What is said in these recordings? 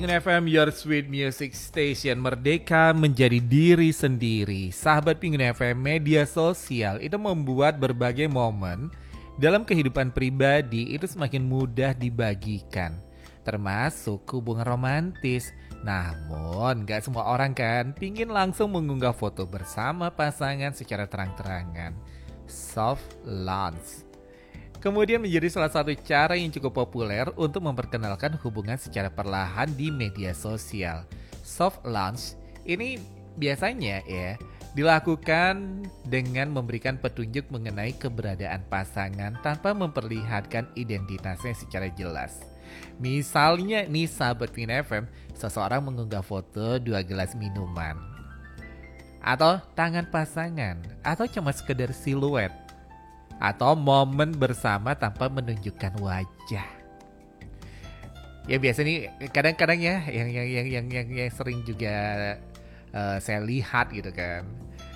Pengen FM, your sweet music station. Merdeka menjadi diri sendiri. Sahabat Pengen FM, media sosial itu membuat berbagai momen dalam kehidupan pribadi itu semakin mudah dibagikan, termasuk hubungan romantis. Namun gak semua orang kan pingin langsung mengunggah foto bersama pasangan secara terang-terangan. Soft launch kemudian menjadi salah satu cara yang cukup populer untuk memperkenalkan hubungan secara perlahan di media sosial. Soft launch ini biasanya dilakukan dengan memberikan petunjuk mengenai keberadaan pasangan tanpa memperlihatkan identitasnya secara jelas. Misalnya nih sahabat Pin FM, seseorang mengunggah foto 2 gelas minuman atau tangan pasangan atau cuma sekedar siluet atau momen bersama tanpa menunjukkan wajah. Ya biasa nih kadang-kadang ya yang sering juga saya lihat gitu kan.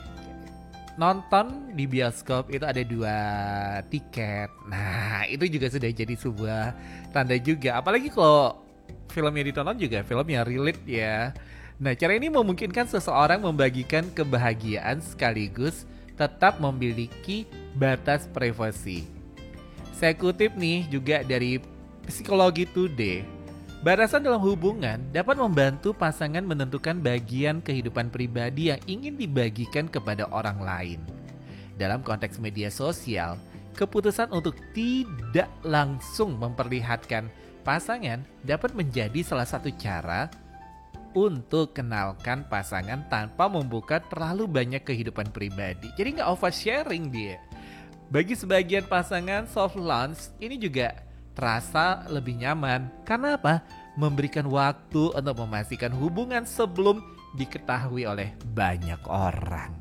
Nonton di bioskop itu ada 2 tiket. Nah, itu juga sudah jadi sebuah tanda juga. Apalagi kalau filmnya ditonton juga film yang relate ya. Nah, cara ini memungkinkan seseorang membagikan kebahagiaan sekaligus tetap memiliki batas privasi. Saya kutip nih juga dari Psikologi Today. Batasan dalam hubungan dapat membantu pasangan menentukan bagian kehidupan pribadi yang ingin dibagikan kepada orang lain. Dalam konteks media sosial, keputusan untuk tidak langsung memperlihatkan pasangan dapat menjadi salah satu cara untuk kenalkan pasangan tanpa membuka terlalu banyak kehidupan pribadi. Jadi gak oversharing dia. Bagi sebagian pasangan, soft launch ini juga terasa lebih nyaman. Karena apa? Memberikan waktu untuk memastikan hubungan sebelum diketahui oleh banyak orang.